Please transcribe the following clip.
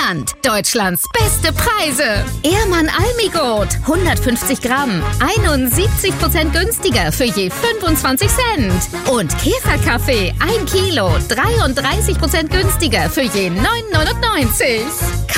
Land. Deutschlands beste Preise. Ehrmann Almigurt, 150 Gramm, 71% günstiger für je 25 Cent. Und Käferkaffee, 1 Kilo, 33% günstiger für je 9,99.